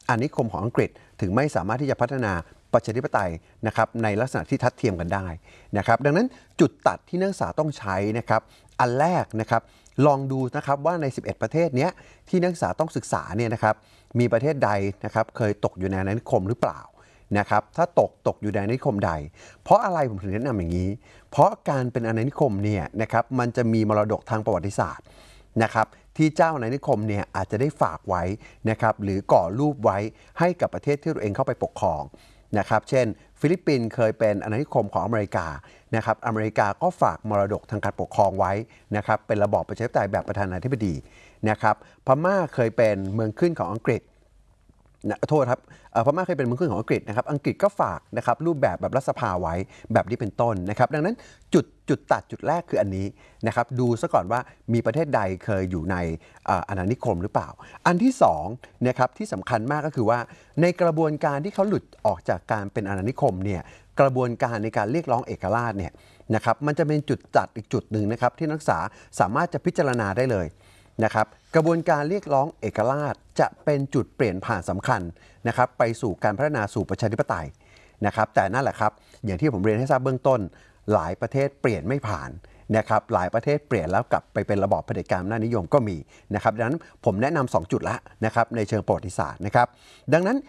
อาณานิคมของอังกฤษถึงไม่สามารถที่จะพัฒนาประชาธิปไตยนะครับในลักษณะที่ทัดเทียมกันได้นะครับดังนั้นจุดตัดที่นักศึกษาต้องใช้นะครับอันแรกนะครับลองดูนะครับว่าใน11ประเทศนี้ที่นักศึกษาต้องศึกษาเนี่ยนะครับมีประเทศใดนะครับเคยตกอยู่ในอาณานิคมหรือเปล่านะครับถ้าตกอยู่ในอาณานิคมใดเพราะอะไรผมถึงแนะนำอย่างนี้เพราะการเป็นอาณานิคมเนี่ยนะครับมันจะมีมรดกทางประวัติศาสตร์นะครับที่เจ้าอาณานิคมเนี่ยอาจจะได้ฝากไว้นะครับหรือก่อรูปไว้ให้กับประเทศที่ตัวเองเข้าไปปกครองนะครับเช่นฟิลิปปินส์เคยเป็นอาณานิคมของอเมริกานะครับอเมริกาก็ฝากมรดกทางการปกครองไว้นะครับเป็นระบอบประชาธิปไตยแบบประธานาธิบดีนะครับพม่าเคยเป็นเมืองขึ้นของอังกฤษโทษครับพม่าเคยเป็นเมืองขึ้นของอังกฤษนะครับอังกฤษก็ฝากนะครับรูปแบบรัฐสภาไว้แบบนี้เป็นต้นนะครับดังนั้นจุดตัดจุดแรกคืออันนี้นะครับดูซะก่อนว่ามีประเทศใดเคยอยู่ในอาณานิคมหรือเปล่าอันที่2นะครับที่สำคัญมากก็คือว่าในกระบวนการที่เขาหลุดออกจากการเป็นอาณานิคมเนี่ยกระบวนการในการเรียกร้องเอกราชเนี่ยนะครับมันจะเป็นจุดตัดอีกจุดหนึ่งนะครับที่นักศึกษาสามารถจะพิจารณาได้เลยนะครับกระบวนการเรียกร้องเอกราชจะเป็นจุดเปลี่ยนผ่านสำคัญนะครับไปสู่การพัฒนาสู่ประชาธิปไตยนะครับแต่นั่นแหละครับอย่างที่ผมเรียนให้ทราบเบื้องต้นหลายประเทศเปลี่ยนไม่ผ่านนะครับหลายประเทศเปลี่ยนแล้วกลับไปเป็นระบอบเผด็จการอำนาจนิยมก็มีนะครับดังนั้นผมแนะนำ2จุดละนะครับในเชิงประวัติศาสตร์นะครับดังนั้น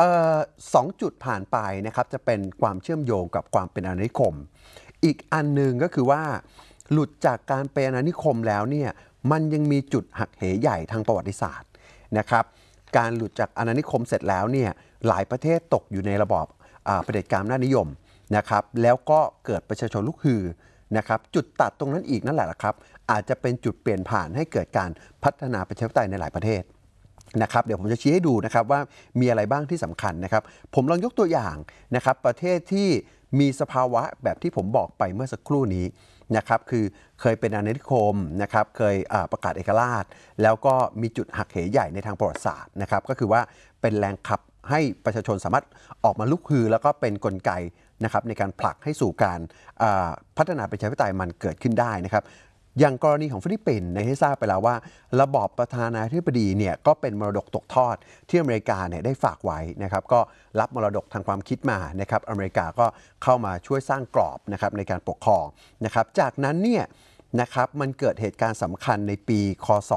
2จุดผ่านไปนะครับจะเป็นความเชื่อมโยงกับความเป็นอาณานิคมอีกอันหนึ่งก็คือว่าหลุดจากการเป็นอาณานิคมแล้วเนี่ยมันยังมีจุดหักเหใหญ่ทางประวัติศาสตร์นะครับการหลุดจากอาณานิคมเสร็จแล้วเนี่ยหลายประเทศตกอยู่ในระบอบเผด็จการอำนาจนิยมนะครับแล้วก็เกิดประชาชนลุกฮือนะครับจุดตัดตรงนั้นอีกนั่นแหละครับอาจจะเป็นจุดเปลี่ยนผ่านให้เกิดการพัฒนาประชาธิปไตยในหลายประเทศนะครับเดี๋ยวผมจะชี้ให้ดูนะครับว่ามีอะไรบ้างที่สำคัญนะครับผมลองยกตัวอย่างนะครับประเทศที่มีสภาวะแบบที่ผมบอกไปเมื่อสักครู่นี้นะครับคือเคยเป็นอาณานิคมนะครับเคยประกาศเอกราชแล้วก็มีจุดหักเหใหญ่ในทางประวัติศาสตร์นะครับก็คือว่าเป็นแรงขับให้ประชาชนสามารถออกมาลุกฮือแล้วก็เป็นกลไกนะครับในการผลักให้สู่การพัฒนาประชาธิปไตยมันเกิดขึ้นได้นะครับอย่างกรณีของฟิลิปปินส์ให้ทราบไปแล้วว่าระบอบประธานาธิบดีเนี่ยก็เป็นมรดกตกทอดที่อเมริกาเนี่ยได้ฝากไว้นะครับก็รับมรดกทางความคิดมานะครับอเมริกาก็เข้ามาช่วยสร้างกรอบนะครับในการปกครองนะครับจากนั้นเนี่ยนะครับมันเกิดเหตุการณ์สำคัญในปีคศ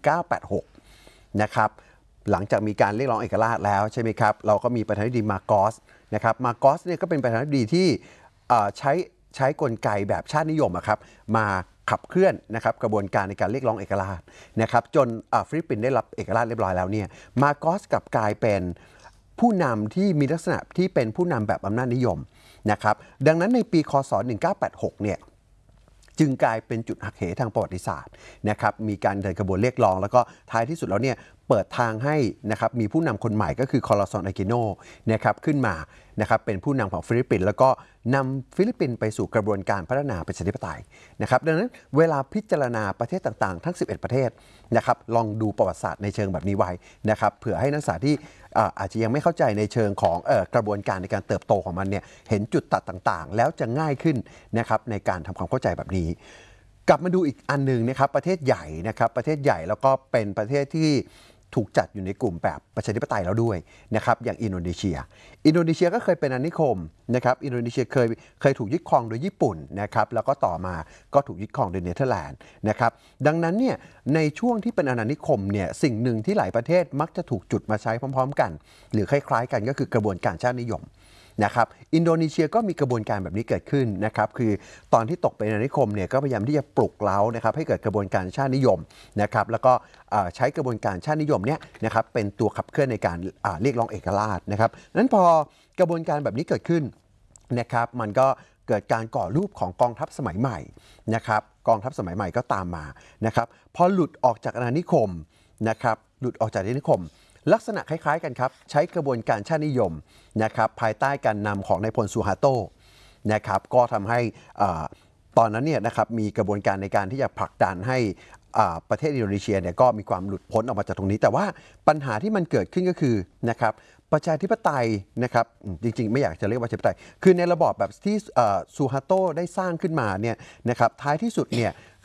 1986นะครับหลังจากมีการเรียกร้องเอกราชแล้วใช่ไหมครับเราก็มีประธานาธิบดีมาโกสนะครับมาโกสเนี่ยก็เป็นประธานาธิบดีที่ใช้กลไกแบบชาตินิยมครับมาขับเคลื่อนนะครับกระบวนการในการเรียกร้องเอกราชนะครับจนฟิลิปปินส์ได้รับเอกราชเรียบร้อยแล้วเนี่ยมาโกสกลับกลายเป็นผู้นำที่มีลักษณะที่เป็นผู้นำแบบอำนาจนิยมนะครับดังนั้นในปีคศ1986เนี่ยจึงกลายเป็นจุดหักเหทางประวัติศาสตร์นะครับมีการเดินกระบวนเรียกร้องแล้วก็ท้ายที่สุดแล้วเนี่ยเปิดทางให้นะครับมีผู้นำคนใหม่ก็คือคอร์ซอนอากิโนนะครับขึ้นมานะครับเป็นผู้นำของฟิลิปปินส์แล้วก็นำฟิลิปปินส์ไปสู่กระบวนการพัฒนาประชาธิปไตยนะครับดังนั้นเวลาพิจารณาประเทศต่างๆทั้ง11ประเทศนะครับลองดูประวัติศาสตร์ในเชิงแบบนี้ไว้นะครับเผื่อให้นักศึกษาที่อาจจะยังไม่เข้าใจในเชิงของกระบวนการในการเติบโตของมันเนี่ยเห็นจุดตัดต่างๆแล้วจะง่ายขึ้นนะครับในการทำความเข้าใจแบบนี้กลับมาดูอีกอันนึงนะครับประเทศใหญ่นะครับประเทศใหญ่แล้วก็เป็นประเทศที่ถูกจัดอยู่ในกลุ่มแบบประชาธิปไตยแล้วด้วยนะครับอย่างอินโดนีเซียก็เคยเป็นอาณานิคมนะครับอินโดนีเซียเคยถูกยึดครองโดยญี่ปุ่นนะครับแล้วก็ต่อมาก็ถูกยึดครองโดยเนเธอร์แลนด์นะครับดังนั้นเนี่ยในช่วงที่เป็นอาณานิคมเนี่ยสิ่งหนึ่งที่หลายประเทศมักจะถูกจุดมาใช้พร้อมๆกันหรือคล้ายๆกันก็คือกระบวนการชาตินิยมนะครับอินโดนีเซียก็มีกระบวนการแบบนี้เกิดขึ้นนะครับคือตอนที่ตกเป็นอาณานิคมเนี่ยก็พยายามที่จะปลุกเร้านะครับให้เกิดกระบวนการชาตินิยมนะครับแล้วก็ใช้กระบวนการชาตินิยมเนี่ยนะครับเป็นตัวขับเคลื่อนในการเรียกร้องเอกราชนะครับนั้นพอกระบวนการแบบนี้เกิดขึ้นนะครับมันก็เกิดการก่อรูปของกองทัพสมัยใหม่นะครับกองทัพสมัยใหม่ก็ตามมานะครับพอหลุดออกจากอาณานิคมนะครับหลุดออกจากอาณานิคมลักษณะคล้ายๆกันครับใช้กระบวนการชาตินิยมนะครับภายใต้การนำของนายพลซูฮาโตนะครับก็ทำให้ตอนนั้นเนี่ยนะครับมีกระบวนการในการที่จะผลักดันให้ประเทศอินโดนีเซียเนี่ยก็มีความหลุดพ้นออกมาจากตรงนี้แต่ว่าปัญหาที่มันเกิดขึ้นก็คือนะครับประชาธิปไตยนะครับจริงๆไม่อยากจะเรียกว่าประชาธิปไตยคือในระบอบแบบที่ซูฮาโตได้สร้างขึ้นมาเนี่ยนะครับท้ายที่สุดเนี่ย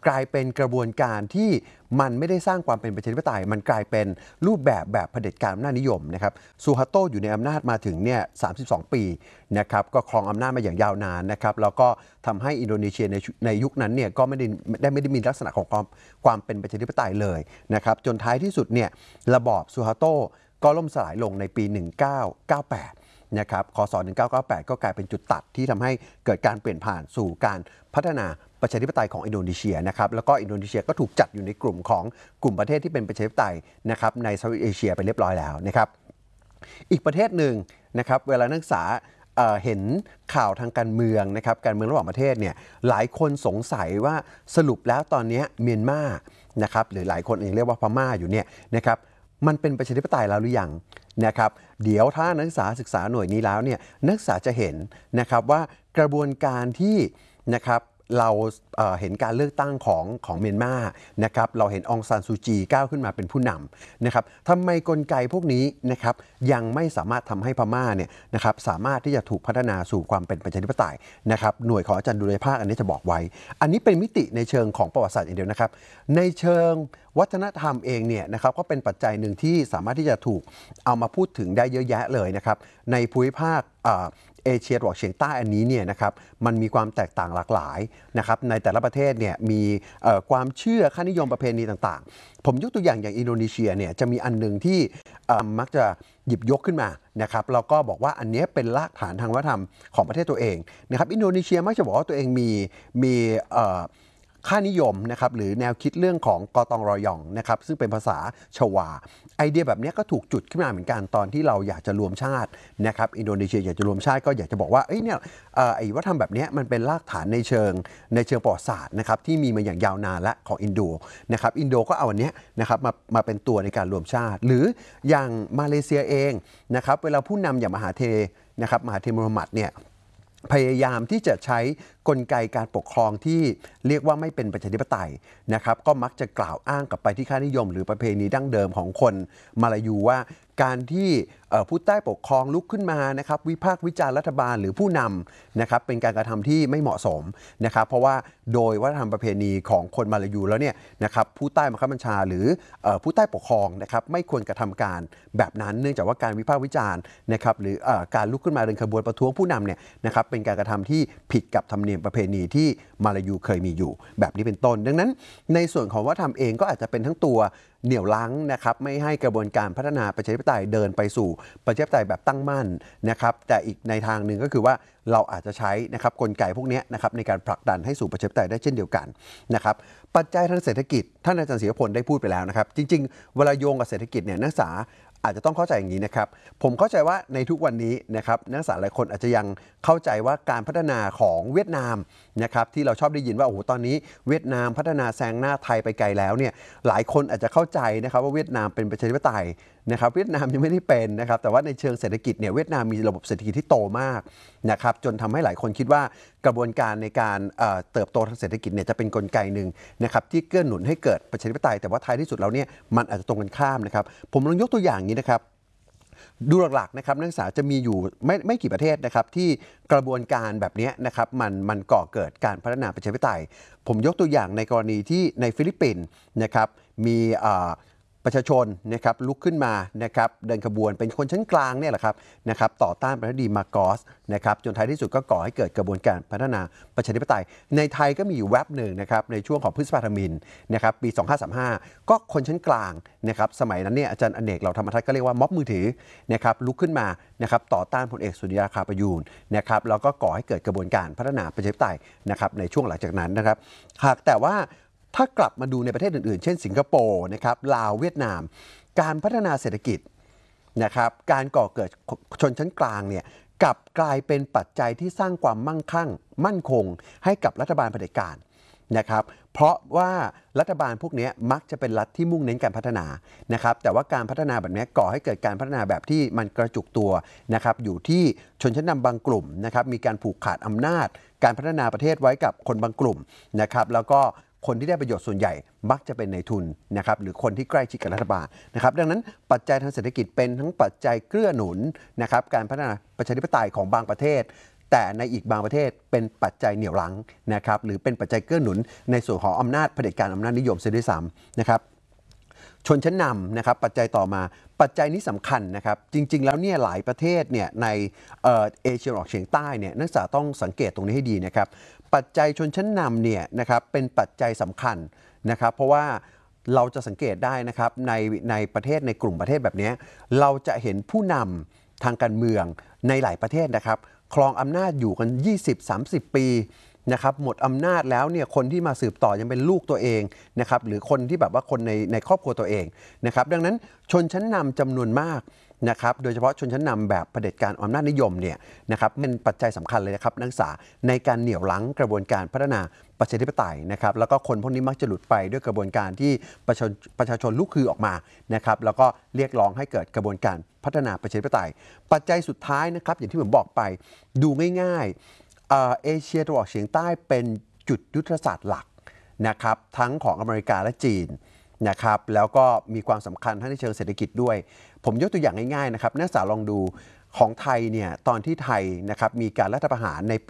กลายเป็นกระบวนการที่มันไม่ได้สร้างความเป็นประชาธิปไตยมันกลายเป็นรูปแบบเผด็จการอำนาจนิยมนะครับซูฮาโตอยู่ในอำนาจมาถึงเนี่ย32 ปีนะครับก็ครองอำนาจมาอย่างยาวนานนะครับแล้วก็ทำให้อินโดนีเซียในยุคนั้นเนี่ยก็ไม่ได้มีลักษณะของความเป็นประชาธิปไตยเลยนะครับจนท้ายที่สุดเนี่ยระบอบซูฮาโตก็ล่มสลายลงในปี 1998 นะครับคศ 1998 ก็กลายเป็นจุดตัดที่ทำให้เกิดการเปลี่ยนผ่านสู่การพัฒนาประชาธิปไตยของอินโดนีเซียนะครับแล้วก็อินโดนีเซียก็ถูกจัดอยู่ในกลุ่มของกลุ่มประเทศที่เป็นประชาธิปไตยนะครับในเซาท์อีสต์เอเชียไปเรียบร้อยแล้วนะครับอีกประเทศหนึ่งนะครับเวลานักศึกษาเห็นข่าวทางการเมืองนะครับการเมืองระหว่างประเทศเนี่ยหลายคนสงสัยว่าสรุปแล้วตอนนี้เมียนมานะครับหรือหลายคนเองเรียกว่าพม่าอยู่เนี่ยนะครับมันเป็นประชาธิปไตยแล้วหรือยังนะครับเดี๋ยวถ้านักศึกษาหน่วยนี้แล้วเนี่ยนักศึกษาจะเห็นนะครับว่ากระบวนการที่นะครับเราเห็นการเลือกตั้งของเมียนมานะครับเราเห็นองซานซูจีก้าวขึ้นมาเป็นผู้นำนะครับทำไมกลไกพวกนี้นะครับยังไม่สามารถทำให้พม่าเนี่ยนะครับสามารถที่จะถูกพัฒนาสู่ความเป็นประชาธิปไตยนะครับหน่วยของอาจารย์ดุลยภาคอันนี้จะบอกไว้อันนี้เป็นมิติในเชิงของประวัติศาสตร์อย่างเดียวนะครับในเชิงวัฒนธรรมเองเนี่ยนะครับก็เป็นปัจจัยหนึ่งที่สามารถที่จะถูกเอามาพูดถึงได้เยอะแยะเลยนะครับในภูมิภาคเอเชียตะวันออกเฉียงใต้อันนี้เนี่ยนะครับมันมีความแตกต่างหลากหลายนะครับในแต่ละประเทศเนี่ยมีความเชื่อค่านิยมประเพณีต่างๆผมยกตัวอย่างอินโดนีเซียเนี่ยจะมีอันหนึ่งที่มักจะหยิบยกขึ้นมานะครับแล้วก็บอกว่าอันนี้เป็นรากฐานทางวัฒนธรรมของประเทศตัวเองนะครับอินโดนีเซียมักจะบอกว่าตัวเองมีค่านิยมนะครับหรือแนวคิดเรื่องของกอตองรอยองนะครับซึ่งเป็นภาษาชวาไอเดียแบบนี้ก็ถูกจุดขึ้นมาเหมือนกันตอนที่เราอยากจะรวมชาตินะครับอินโดนีเซียอยากจะรวมชาติก็อยากจะบอกว่าเนี่ยไอ้วัฒนธรรมแบบนี้มันเป็นรากฐานในเชิงประวัติศาสตร์นะครับที่มีมาอย่างยาวนานและของอินโดนะครับอินโดก็เอาอันนี้นะครับมาเป็นตัวในการรวมชาติหรืออย่างมาเลเซียเองนะครับเวลาผู้นำอย่างมหาเทนะครับมหาเทมุฮัมหมัดเนี่ยพยายามที่จะใช้กลไกการปกครองที่เรียกว่าไม่เป็นประชาธิปไตยนะครับก็มักจะกล่าวอ้างกลับไปที่ค่านิยมหรือประเพณีดั้งเดิมของคนมาลายูว่าการที่ผู้ใต้ปกครองลุกขึ้นมานะครับวิพากษ์วิจารณ์รัฐบาลหรือผู้นำนะครับเป็นการกระทำที่ไม่เหมาะสมนะครับเพราะว่าโดยวัฒนธรรมประเพณีของคนมาลายูแล้วเนี่ยนะครับผู้ใต้บังคับบัญชาหรือผู้ใต้ปกครองนะครับไม่ควรกระทำการแบบนั้นเนื่องจากว่าการวิพากษ์วิจารณ์นะครับหรือการลุกขึ้นมาเดินขบวนประท้วงผู้นำเนี่ยนะครับเป็นการกระทำที่ผิดกับธรรมเนียมประเพณีที่มาลายูเคยมีอยู่แบบนี้เป็นต้นดังนั้นในส่วนของวัฒนธรรมเองก็อาจจะเป็นทั้งตัวเหนี่ยวรั้งนะครับไม่ให้กระบวนการพัฒนาประชาธิปไตยเดินไปสู่ประชาธิปไตยแบบตั้งมั่นนะครับแต่อีกในทางหนึ่งก็คือว่าเราอาจจะใช้นะครับกลไกพวกนี้นะครับในการผลักดันให้สู่ประชาธิปไตยได้เช่นเดียวกันนะครับปัจจัยทางเศรษฐกิจท่านอาจารย์ศิรพลได้พูดไปแล้วนะครับจริงๆเวลาโยงกับเศรษฐกิจเนี่ยนักศึกษาอาจจะต้องเข้าใจอย่างนี้นะครับผมเข้าใจว่าในทุกวันนี้นะครับนักศึกษาหลายคนอาจจะยังเข้าใจว่าการพัฒนาของเวียดนามนะครับที่เราชอบได้ยินว่าโอ้โหตอนนี้เวียดนามพัฒนาแซงหน้าไทยไปไกลแล้วเนี่ยหลายคนอาจจะเข้าใจนะครับว่าเวียดนามเป็นประชาธิปไตยนะครับเวียดนามยังไม่ได้เป็นนะครับแต่ว่าในเชิงเศรษฐกิจเนี่ยเวียดนามมีระบบเศรษฐกิจที่โตมากนะครับจนทำให้หลายคนคิดว่ากระบวนการในการเติบโตทางเศรษฐกิจเนี่ยจะเป็นกลไกหนึ่งนะครับที่เกื้อหนุนให้เกิดประชาธิปไตยแต่ว่าท้ายที่สุดแล้วเนี่ยมันอาจจะตรงกันข้ามนะครับผมลองยกตัวอย่างนี้นะครับดูหลักๆนะครับนักศึกษาจะมีอยู่ไม่กี่ประเทศนะครับที่กระบวนการแบบนี้นะครับมันก่อเกิดการพัฒนาประชาธิปไตยผมยกตัวอย่างในกรณีที่ในฟิลิปปินส์นะครับมีประชาชนนะครับลุกขึ้นมานะครับเดินขบวนเป็นคนชั้นกลางเนี่ยแหละครับนะครับต่อต้านประธานาธิบดีมาโกสนะครับจนท้ายที่สุดก็ก่อให้เกิดกระบวนการพัฒนาประชาธิปไตยในไทยก็มีอยู่แวบหนึ่งนะครับในช่วงของพฤษภาธมิฬนะครับปี 2535 ก็คนชั้นกลางนะครับสมัยนั้นเนี่ยอาจารย์อเนกเหล่าธรรมทัศน์ก็เรียกว่าม็อบมือถือนะครับลุกขึ้นมานะครับต่อต้านพลเอกสุริยาคาประยูรนะครับแล้วก็ก่อให้เกิดกระบวนการพัฒนาประชาธิปไตยนะครับในช่วงหลังจากนั้นนะครับหากแต่ว่าถ้ากลับมาดูในประเทศอื่นๆเช่นสิงคโปร์นะครับลาวเวียดนามการพัฒนาเศรษฐกิจนะครับการก่อเกิดชนชั้นกลางเนี่ยกลับกลายเป็นปัจจัยที่สร้างความมั่นคงให้กับรัฐบาลเผด็จการนะครับเพราะว่ารัฐบาลพวกนี้มักจะเป็นรัฐที่มุ่งเน้นการพัฒนานะครับแต่ว่าการพัฒนาแบบนี้ก่อให้เกิดการพัฒนาแบบที่มันกระจุกตัวนะครับอยู่ที่ชนชั้นนำบางกลุ่มนะครับมีการผูกขาดอำนาจการพัฒนาประเทศไว้กับคนบางกลุ่มนะครับแล้วก็คนที่ได้ประโยชน์ส่วนใหญ่มักจะเป็นนายทุนนะครับหรือคนที่ใกล้ชิดกับรัฐบาลนะครับดังนั้นปัจจัยทางเศรษฐกิจเป็นทั้งปัจจัยเกื้อหนุนนะครับการพัฒนาประชาธิปไตยของบางประเทศแต่ในอีกบางประเทศเป็นปัจจัยเหนี่ยวรั้งนะครับหรือเป็นปัจจัยเกื้อหนุนในส่วนของอำนาจเผด็จการอำนาจนิยมเสียด้วยซ้ำนะครับชนชั้นนำนะครับปัจจัยต่อมาปัจจัยนี้สำคัญนะครับจริงๆแล้วเนี่ยหลายประเทศเนี่ยในเอเชียตะวันออกเฉียงใต้เนี่ยนักศึกษาต้องสังเกตตรงนี้ให้ดีนะครับปัจจัยชนชั้นนำเนี่ยนะครับเป็นปัจจัยสำคัญนะครับเพราะว่าเราจะสังเกตได้นะครับในประเทศในกลุ่มประเทศแบบนี้เราจะเห็นผู้นำทางการเมืองในหลายประเทศนะครับครองอำนาจอยู่กัน 20-30 ปีนะครับหมดอำนาจแล้วเนี่ยคนที่มาสืบต่อยังเป็นลูกตัวเองนะครับหรือคนที่แบบว่าคนในครอบครัวตัวเองนะครับดังนั้นชนชั้นนำจำนวนมากนะครับโดยเฉพาะชนชั้นนำแบบเผด็จการอำนาจนิยมเนี่ยนะครับเป็นปัจจัยสำคัญเลยนะครับนักศึกษาในการเหนี่ยวรั้งกระบวนการพัฒนาประชาธิปไตยนะครับแล้วก็คนพวกนี้มักจะหลุดไปด้วยกระบวนการที่ประชาชนลุกฮือออกมานะครับแล้วก็เรียกร้องให้เกิดกระบวนการพัฒนาประชาธิปไตยปัจจัยสุดท้ายนะครับอย่างที่ผมบอกไปดูง่ายๆเอเชียตะวันออกเฉียงใต้เป็นจุดยุทธศาสตร์หลักนะครับทั้งของอเมริกาและจีนนะครับแล้วก็มีความสำคัญทั้งในเชิงเศรษฐกิจด้วยผมยกตัวอย่างง่ายๆนะครับนักศึกษาลองดูของไทยเนี่ยตอนที่ไทยนะครับมีการรัฐประหารในปี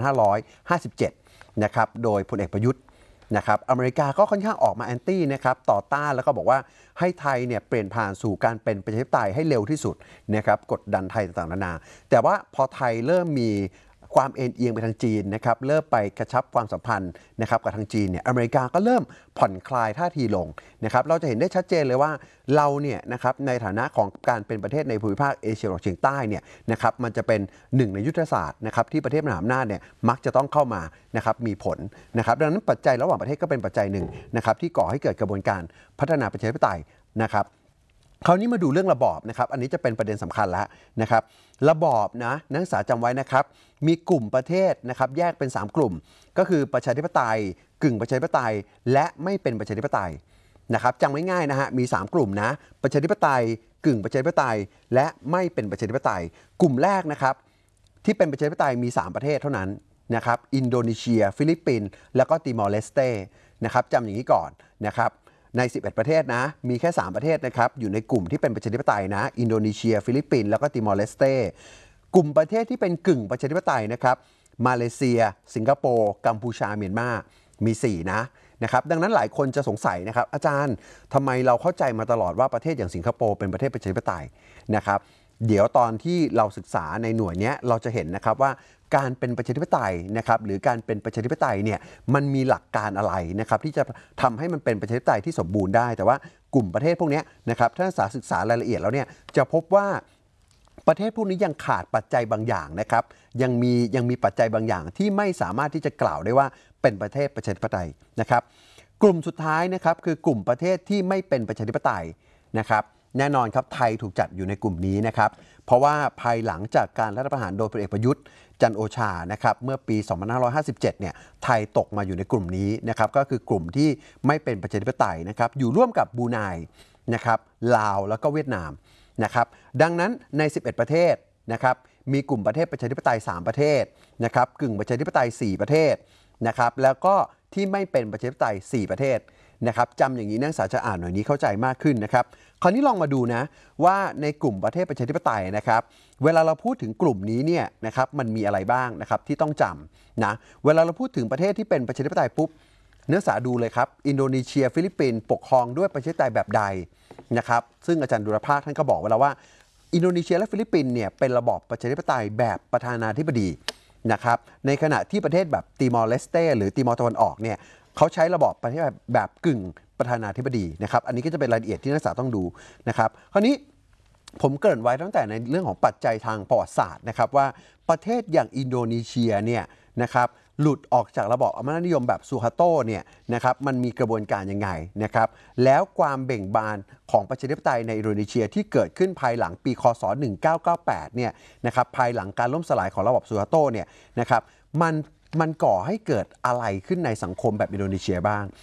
2557 นะครับโดยพลเอกประยุทธ์นะครับอเมริกาก็ค่อนข้างออกมาแอนตี้นะครับต่อต้านแล้วก็บอกว่าให้ไทยเนี่ยเปลี่ยนผ่านสู่การเป็นประชาธิปไตยให้เร็วที่สุดนะครับกดดันไทยต่างๆนานาแต่ว่าพอไทยเริ่มมีความเอ็นเอียงไปทางจีนนะครับเริ่มไปกระชับความสัมพันธ์นะครับกับทางจีนเนี่ยอเมริกาก็เริ่มผ่อนคลายท่าทีลงนะครับเราจะเห็นได้ชัดเจนเลยว่าเราเนี่ยนะครับในฐานะของการเป็นประเทศในภูมิภาคเอเชียตะวันออกเฉียงใต้เนี่ยนะครับมันจะเป็นหนึ่งในยุทธศาสตร์นะครับที่ประเทศมหาอำนาจเนี่ยมักจะต้องเข้ามานะครับมีผลนะครับดังนั้นปัจจัยระหว่างประเทศก็เป็นปัจจัยหนึ่งนะครับที่ก่อให้เกิดกระบวนการพัฒนาประชาธิปไตยนะครับคราวนี้มาดูเรื่องระบอบนะครับอันนี้จะเป็นประเด็นสำคัญแล้วนะครับระบอบนะนักศึกษาจำไว้นะครับมีกลุ่มประเทศนะครับแยกเป็น3กลุ่มก็คือประชาธิปไตยกึ่งประชาธิปไตยและไม่เป็นประชาธิปไตยนะครับจำไว้ง่ายนะฮะมี3กลุ่มนะประชาธิปไตยกึ่งประชาธิปไตยและไม่เป็นประชาธิปไตยกลุ่มแรกนะครับที่เป็นประชาธิปไตยมี3ประเทศเท่านั้นนะครับอินโดนีเซียฟิลิปปินส์แล้วก็ติมอร์เลสเตนะครับจำอย่างนี้ก่อนนะครับใน11ประเทศนะมีแค่3ประเทศนะครับอยู่ในกลุ่มที่เป็นประชาธิปไตยนะอินโดนีเซียฟิลิปปินส์แล้วก็ติมอร์เลสเตกลุ่มประเทศที่เป็นกึ่งประชาธิปไตยนะครับมาเลเซียสิงคโปร์กัมพูชาเมียนมามี4นะครับดังนั้นหลายคนจะสงสัยนะครับอาจารย์ทำไมเราเข้าใจมาตลอดว่าประเทศอย่างสิงคโปร์เป็นประเทศประชาธิปไตยนะครับเดี๋ยวตอนที่เราศึกษาในหน่วยนี้เราจะเห็นนะครับว่าการเป็นประชาธิปไตยนะครับหรือการเป็นประชาธิปไตยเนี่ยมันมีหลักการอะไรนะครับที่จะทำให้มันเป็นประชาธิปไตยที่สมบูรณ์ได้แต่ว่ากลุ่มประเทศพวกนี้นะครับถ้านักศึกษารายละเอียดแล้วเนี่ยจะพบว่าประเทศพวกนี้ยังขาดปัจจัยบางอย่างนะครับยังมีปัจจัยบางอย่างที่ไม่สามารถที่จะกล่าวได้ว่าเป็นประเทศประชาธิปไตยนะครับกลุ่มสุดท้ายนะครับคือกลุ่มประเทศที่ไม่เป็นประชาธิปไตยนะครับแน่นอนครับไทยถูกจัดอยู่ในกลุ่มนี้นะครับเพราะว่าภายหลังจากการรัฐประหารโดยพลเอกประยุทธ์จันทร์โอชานะครับเมื่อปี 2557 เนี่ยไทยตกมาอยู่ในกลุ่มนี้นะครับก็คือกลุ่มที่ไม่เป็นประชาธิปไตยนะครับอยู่ร่วมกับบรูไนนะครับลาวแล้วก็เวียดนามนะครับดังนั้นใน11ประเทศนะครับมีกลุ่มประเทศประชาธิปไตย3ประเทศนะครับกึ่งประชาธิปไตย4ประเทศนะครับแล้วก็ที่ไม่เป็นประชาธิปไตย4ประเทศนะครับจำอย่างนี้นักศึกษาจะอ่านหน่อยนี้เข้าใจมากขึ้นนะครับคราวนี้ลองมาดูนะว่าในกลุ่มประเทศประชาธิปไตยนะครับเวลาเราพูดถึงกลุ่มนี้เนี่ยนะครับมันมีอะไรบ้างนะครับที่ต้องจำนะเวลาเราพูดถึงประเทศที่เป็นประชาธิปไตยปุ๊บนักศึกษาดูเลยครับอินโดนีเซียฟิลิปปินส์ปกครองด้วยประชาธิปไตยแบบใดนะครับซึ่งอาจารย์ดุลภาคท่านก็บอกไว้แล้วว่าอินโดนีเซียและฟิลิปปินส์เนี่ยเป็นระบอบประชาธิปไตยแบบประธานาธิบดีนะครับในขณะที่ประเทศแบบติมอร์เลสเตหรือติมอร์ตะวันออกเนี่ยเขาใช้ระบอบประเทศแบบกึ่งประธานาธิบดีนะครับอันนี้ก็จะเป็นรายละเอียดที่นักศึกษาต้องดูนะครับคราวนี้ผมเกริ่นไว้ตั้งแต่ในเรื่องของปัจจัยทางประวัติศาสตร์นะครับว่าประเทศอย่างอินโดนีเซียเนี่ยนะครับหลุดออกจากระบอบอำนาจนิยมแบบซูฮาโตเนี่ยนะครับมันมีกระบวนการยังไงนะครับแล้วความเบ่งบานของประชาธิปไตยในอินโดนีเซียที่เกิดขึ้นภายหลังปีคศ1998เนี่ยนะครับภายหลังการล่มสลายของระบอบซูฮาโตเนี่ยนะครับมันก่อให้เกิดอะไรขึ้นในสังคมแบบอินโดนีเซียบ้าง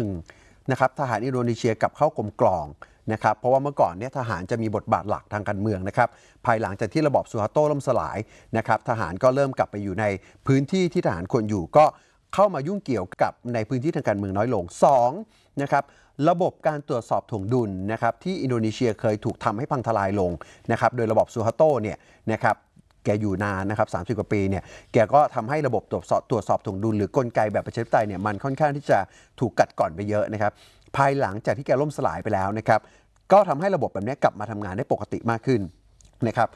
1นะครับทหารอินโดนีเซียกลับเข้ากรมกลองนะครับเพราะว่าเมื่อก่อนเนี่ยทหารจะมีบทบาทหลักทางการเมืองนะครับภายหลังจากที่ระบอบซูฮาโตล่มสลายนะครับทหารก็เริ่มกลับไปอยู่ในพื้นที่ที่ทหารควรอยู่ก็เข้ามายุ่งเกี่ยวกับในพื้นที่ทางการเมืองน้อยลง2นะครับระบบการตรวจสอบถ่วงดุลนะครับที่อินโดนีเซียเคยถูกทำให้พังทลายลงนะครับโดยระบอบซูฮาโตเนี่ยนะครับแกอยู่นานนะครับ30 กว่าปีเนี่ยแกก็ทำให้ระบบตรวจสอบถ่วงดุลหรือกลไกแบบประชาธิปไตยเนี่ยมันค่อนข้างที่จะถูกกัดก่อนไปเยอะนะครับภายหลังจากที่แกล่มสลายไปแล้วนะครับก็ทำให้ระบบแบบนี้กลับมาทำงานได้ปกติมากขึ้นนะครับ